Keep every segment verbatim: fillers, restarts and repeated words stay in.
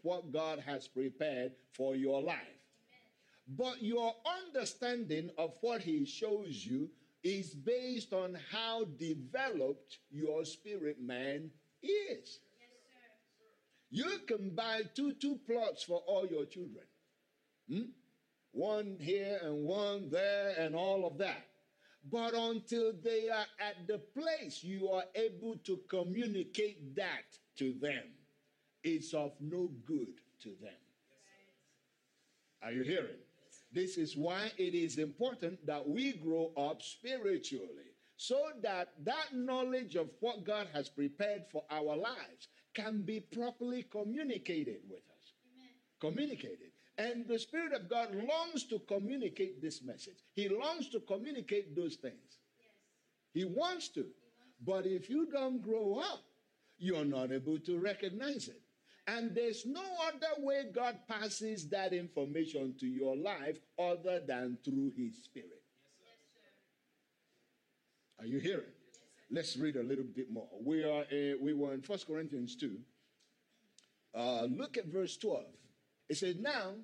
what God has prepared for your life. But your understanding of what he shows you is based on how developed your spirit man is. Yes, sir. You can buy two two plots for all your children. Hmm? One here and one there and all of that. But until they are at the place you are able to communicate that to them, it's of no good to them. Are you hearing? This is why it is important that we grow up spiritually, so that that knowledge of what God has prepared for our lives can be properly communicated with us. Amen. Communicated. And the Spirit of God longs to communicate this message. He longs to communicate those things. Yes. He wants to. He wants to. But if you don't grow up, you're not able to recognize it. And there's no other way God passes that information to your life other than through his Spirit. Yes, sir. Are you hearing? Yes, sir. Let's read a little bit more. We are uh, we were in First Corinthians two. Uh, look at verse twelve. It says, now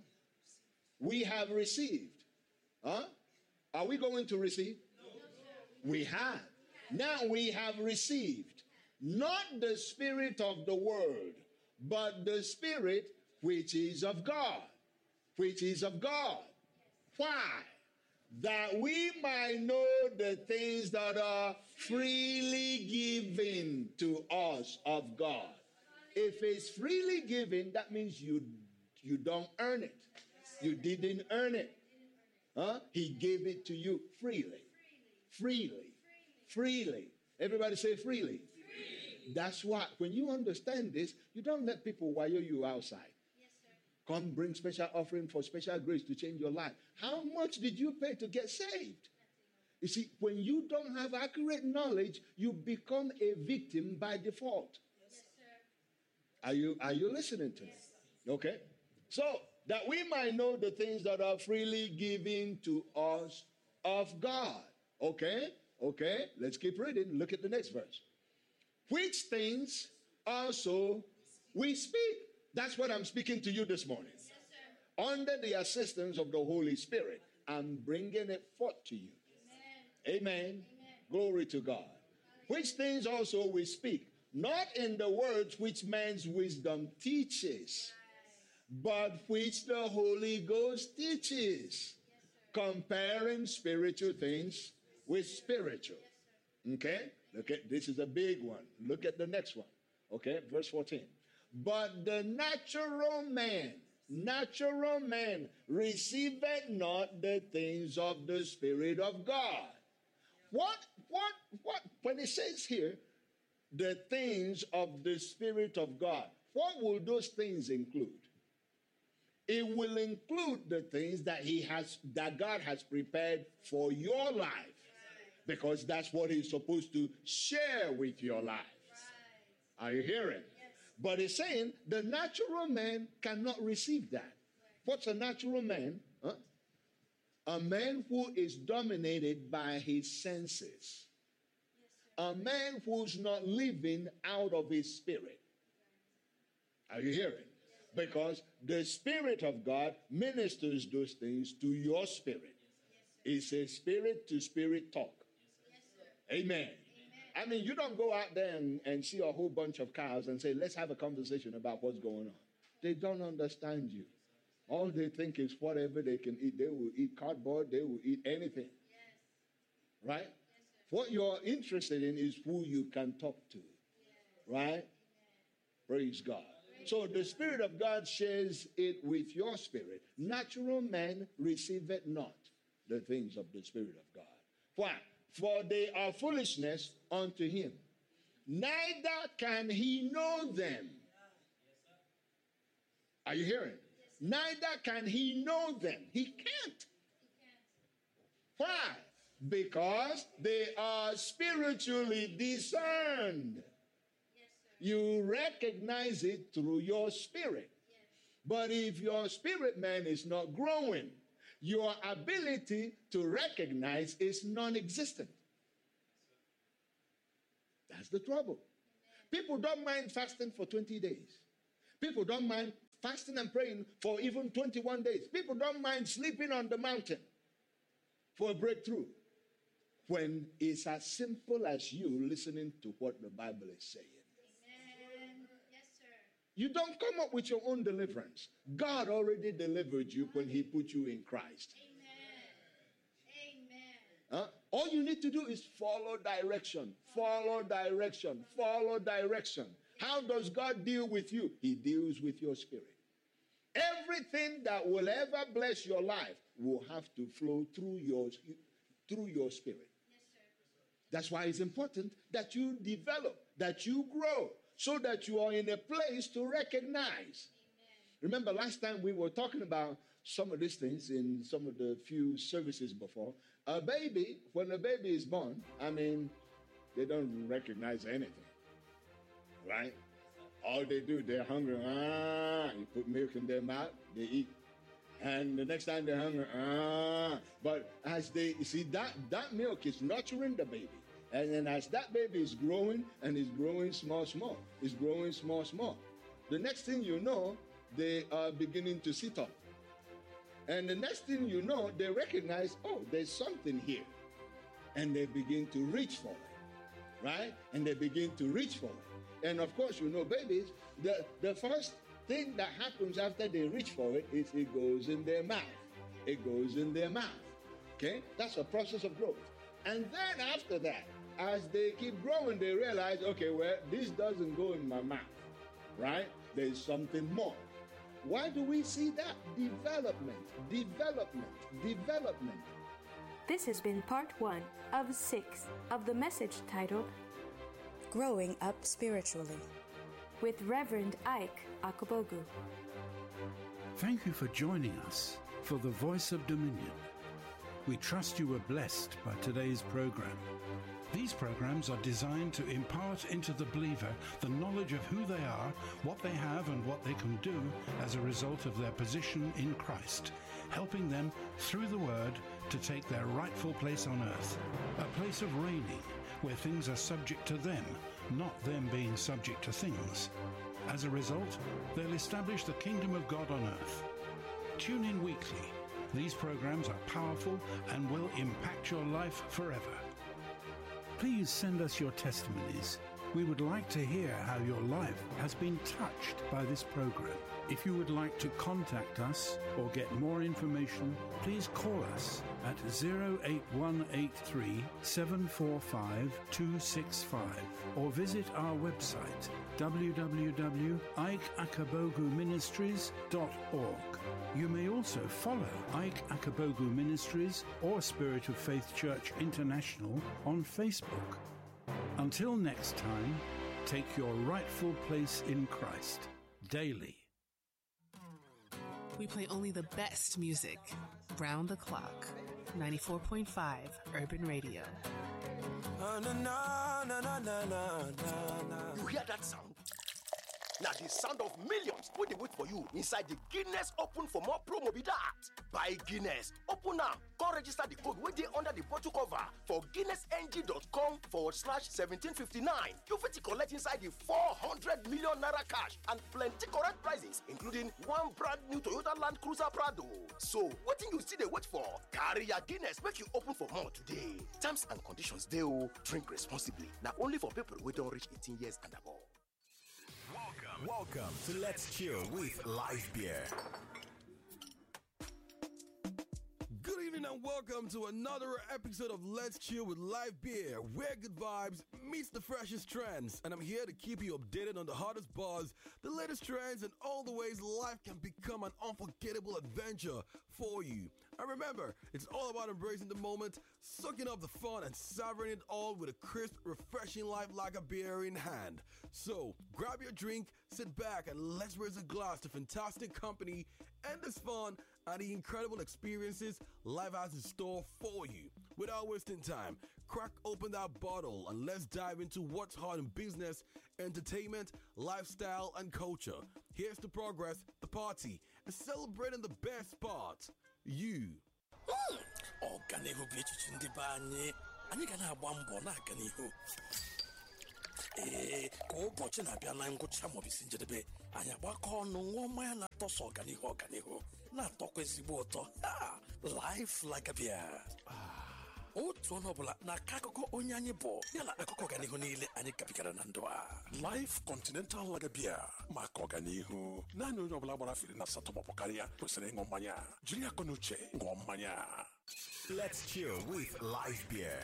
we have received. Huh? Are we going to receive? No, sir. We have. Now we have received not the spirit of the world, but the Spirit which is of God. Which is of God. Why? That we might know the things that are freely given to us of God. If it's freely given, that means you, you don't earn it. You didn't earn it. Huh? He gave it to you freely. Freely. Freely. Everybody say freely. That's why when you understand this, you don't let people wire you outside. Yes, sir. Come bring special offering for special grace to change your life. How much did you pay to get saved? You see, when you don't have accurate knowledge, you become a victim by default. Yes, sir. Are you, are you listening to me? Okay. So that we might know the things that are freely given to us of God. Okay. Okay. Let's keep reading. Look at the next verse. Which things also we speak. That's what I'm speaking to you this morning. Yes, sir. Under the assistance of the Holy Spirit, I'm bringing it forth to you. Amen. Amen. Amen. Glory to God. Which things also we speak, not in the words which man's wisdom teaches, but which the Holy Ghost teaches, Yes, sir. comparing spiritual things with spiritual. Yes, sir. Okay? Look at this is a big one. Look at the next one. Okay, verse fourteen. But the natural man, natural man receiveth not the things of the Spirit of God. What, what, what, when it says here, the things of the Spirit of God, what will those things include? It will include the things that he has, that God has prepared for your life. Because that's what he's supposed to share with your life. Right. Are you hearing? Yes. But it's saying the natural man cannot receive that. What's a natural man? Huh? A man who is dominated by his senses. Yes, sir. A man who's not living out of his spirit. Are you hearing? Yes. Because the Spirit of God ministers those things to your spirit. Yes, sir. It's a spirit to spirit talk. Yes, sir. Amen. Amen. I mean, you don't go out there and, and see a whole bunch of cows and say, let's have a conversation about what's going on. They don't understand you. All they think is whatever they can eat. They will eat cardboard. They will eat anything. Yes. Right? Yes, sir. What you're interested in is who you can talk to. Yes. Right? Amen. Praise God. Praise So the Spirit of God shares it with your spirit. Natural man receiveth not the things of the Spirit of God. Why? For they are foolishness unto him. Neither can he know them. Are you hearing? Yes. Neither can he know them. He can't. He can't. Why? Because they are spiritually discerned. Yes, sir. You recognize it through your spirit. Yes. But if your spirit man is not growing, your ability to recognize is non-existent. That's the trouble. People don't mind fasting for twenty days. People don't mind fasting and praying for even twenty-one days. People don't mind sleeping on the mountain for a breakthrough when it's as simple as you listening to what the Bible is saying. Amen. Yes, sir. You don't come up with your own deliverance. God already delivered you when he put you in Christ. Amen. Amen. Huh? All you need to do is follow direction, follow direction, follow direction. How does God deal with you? He deals with your spirit. Everything that will ever bless your life will have to flow through your, through your spirit. Yes, sir. That's why it's important that you develop, that you grow, so that you are in a place to recognize. Amen. Remember last time we were talking about some of these things in some of the few services before. A baby, when a baby is born, I mean, they don't recognize anything, right? All they do, they're hungry. Ah, you put milk in their mouth, they eat. And the next time they're hungry, ah. But as they, you see, that, that milk is nurturing the baby. And then as that baby is growing, and is growing small, small, is growing small, small. The next thing you know, they are beginning to sit up. And the next thing you know, they recognize, oh, there's something here. And they begin to reach for it, right? And they begin to reach for it. And of course, you know, babies, the, the first thing that happens after they reach for it is it goes in their mouth. It goes in their mouth, okay? That's a process of growth. And then after that, as they keep growing, they realize, okay, well, this doesn't go in my mouth, right? There's something more. Why do we see that? Development, development, development. This has been part one of six of the message titled Growing Up Spiritually with Reverend Ike Akabogu. Thank you for joining us for the Voice of Dominion. We trust you were blessed by today's program. These programs are designed to impart into the believer the knowledge of who they are, what they have, and what they can do as a result of their position in Christ, helping them through the Word to take their rightful place on earth, a place of reigning where things are subject to them, not them being subject to things. As a result, they'll establish the kingdom of God on earth. Tune in weekly. These programs are powerful and will impact your life forever. Please send us your testimonies. We would like to hear how your life has been touched by this program. If you would like to contact us or get more information, please call us at zero eight one eight three, seven four five, two six five or visit our website w w w dot ike akabogu ministries dot org. You may also follow Ike Akabogu Ministries or Spirit of Faith Church International on Facebook. Until next time, take your rightful place in Christ daily. We play only the best music. Round the clock. ninety-four point five Urban Radio. You hear that sound? Now the sound of millions wey dey wait for you inside the Guinness Open for More promo be that. Buy Guinness, open now, come register the code wey dey under the bottle cover for guinnessng.com forward slash seventeen fifty-nine. You fit collect inside the four hundred million naira cash and plenty correct prizes, including one brand new Toyota Land Cruiser Prado. So, wetin you still dey wait for? Carry your Guinness make you open for more today. Terms and conditions dey o. Drink responsibly. Na only for people wey don reach eighteen years and above. Welcome, welcome to Let's Chill with Live Beer. Good evening and welcome to another episode of Let's Chill with Live Beer, where good vibes meets the freshest trends. And I'm here to keep you updated on the hottest buzz, the latest trends, and all the ways life can become an unforgettable adventure for you. And remember, it's all about embracing the moment, sucking up the fun, and savoring it all with a crisp, refreshing life like a beer in hand. So, grab your drink, sit back, and let's raise a glass to fantastic company, endless fun, and the incredible experiences life has in store for you. Without wasting time, crack open that bottle and let's dive into what's hot in business, entertainment, lifestyle, and culture. Here's to progress, the party, and celebrating the best part, you. Ọganihu bụ echichi ndị be anyị. Anyị ga na-agba mbọ na-aga n'ihu. ee ka ụbọchị na-abịa na ngwụcha maọbụ isi njedebe anyị agbakọ ọnụ ṅụọ mmanya na-atọ sọ ọganihu ọganihu na-atọkwa ezigbo ụtọ. Life like a beer. Otu ọnụ ọbụla na-akọ akụkọ onye anyị bụ ya na akụkọ ọganihu niile anyị kapịkara na ndụ a. Life Continental Lager Beer maka ọganihu. Naanị onye ọbụla gbara afọ iri na asatọ maọbụ karịa kwesịrị ịṅụ mmanya. Jiri akọ na uche ṅụọ mmanya. Let's chill with Life Beer.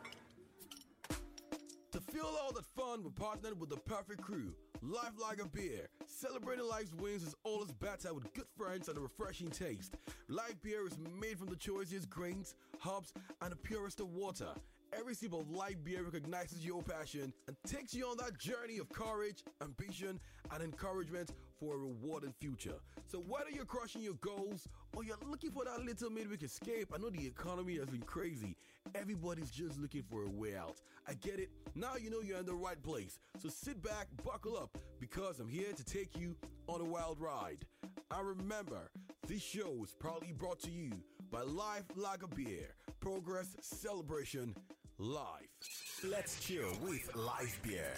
To feel all that fun, we're partnered with the perfect crew. Life Lager Beer. Celebrating life's wins is always better with good friends and a refreshing taste. Life Beer is made from the choicest grains, hops, and the purest of water. Every sip of light beer recognizes your passion and takes you on that journey of courage, ambition, and encouragement for a rewarding future. So whether you're crushing your goals or you're looking for that little midweek escape, I know the economy has been crazy. Everybody's just looking for a way out. I get it. Now you know you're in the right place. So sit back, buckle up, because I'm here to take you on a wild ride. And remember, this show is proudly brought to you by Life Lager Beer. Progress, celebration, life. Let's chill with Life Beer.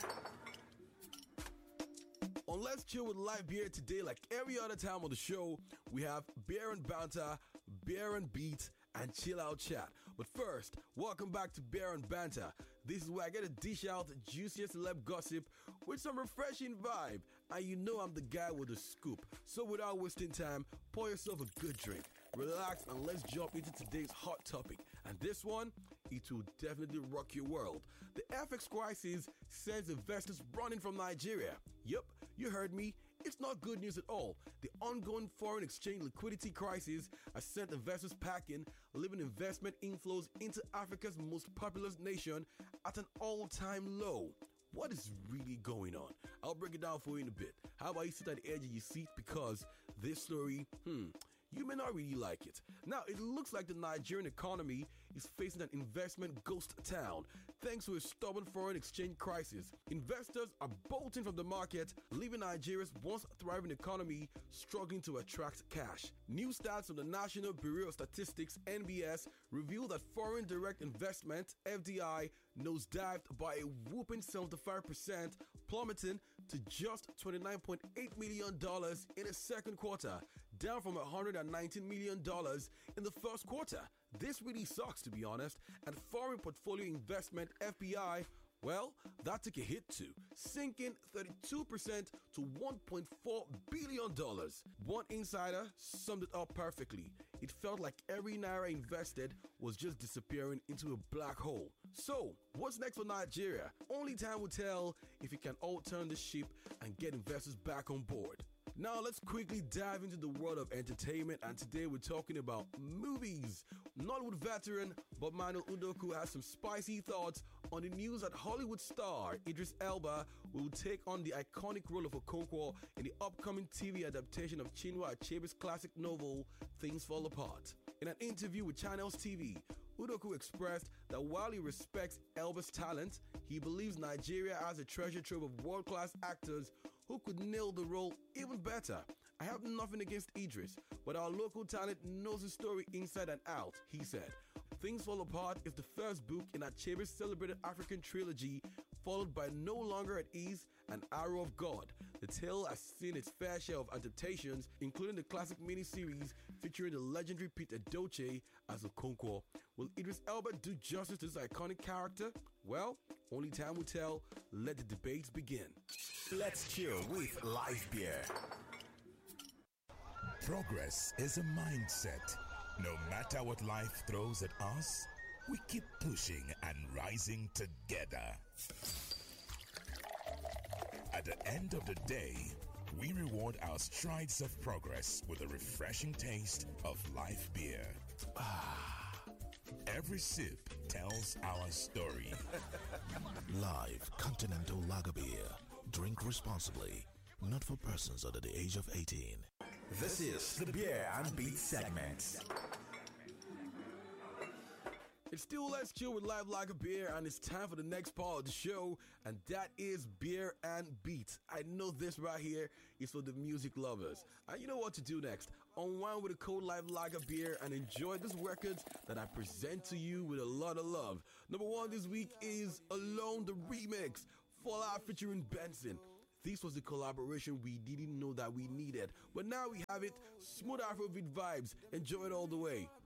On Let's Chill with Live Beer today, like every other time on the show, we have beer and banter, beer and beats, and chill out chat. But first, welcome back to Beer and Banter. This is where I get to dish out the juiciest celeb gossip with some refreshing vibe. And you know I'm the guy with the scoop. So without wasting time, pour yourself a good drink, relax, and let's jump into today's hot topic. And this one, it will definitely rock your world. The F X crisis sends investors running from Nigeria. Yup, you heard me. It's not good news at all. The ongoing foreign exchange liquidity crisis has sent investors packing, leaving investment inflows into Africa's most populous nation at an all-time low. What is really going on? I'll break it down for you in a bit. How about you sit at the edge of your seat, because this story, hmm, you may not really like it. Now, it looks like the Nigerian economy is facing an investment ghost town thanks to a stubborn foreign exchange crisis. Investors are bolting from the market, leaving Nigeria's once thriving economy struggling to attract cash. New stats from the National Bureau of Statistics, N B S, reveal that foreign direct investment, F D I, nosedived by a whooping seventy-five percent, plummeting to just twenty-nine point eight million dollars in the second quarter, down from one hundred nineteen million dollars in the first quarter. This really sucks, to be honest, and foreign portfolio investment, F P I, well, that took a hit too, sinking thirty-two percent to one point four billion dollars. One insider summed it up perfectly. It felt like every naira invested was just disappearing into a black hole. So, what's next for Nigeria? Only time will tell if it can all turn the ship and get investors back on board. Now let's quickly dive into the world of entertainment, and today we're talking about movies. Nollywood veteran Bob Manuel Udoku has some spicy thoughts on the news that Hollywood star Idris Elba will take on the iconic role of Okonkwo in the upcoming T V adaptation of Chinua Achebe's classic novel Things Fall Apart. In an interview with Channels T V, Udoku expressed that while he respects Elba's talent, he believes Nigeria has a treasure trove of world-class actors who could nail the role even better. I have nothing against Idris, but our local talent knows the story inside and out, he said. Things Fall Apart is the first book in Achebe's celebrated African trilogy, followed by No Longer at Ease and Arrow of God. The tale has seen its fair share of adaptations, including the classic miniseries featuring the legendary Peter Edochie as Okonkwo. Will Idris Elba do justice to this iconic character? Well, only time will tell. Let the debates begin. Let's chill with Life Beer. Progress is a mindset. No matter what life throws at us, we keep pushing and rising together. At the end of the day, we reward our strides of progress with a refreshing taste of Life Beer. Ah, every sip tells our story. Live Continental Lager Beer. Drink responsibly. Not for persons under the age of eighteen. This is the Beer and Beat segment. It's still Let's Chill with Live Lager Beer, and it's time for the next part of the show, and that is Beer and Beat. I know this right here is for the music lovers. And you know what to do next. Unwind with a cold Live Lager Beer and enjoy these records that I present to you with a lot of love. Number one this week is Alone, the remix. Fallout featuring Benson. This was the collaboration we didn't know that we needed, but now we have it. Smooth Afrobeat vibes. Enjoy it all the way.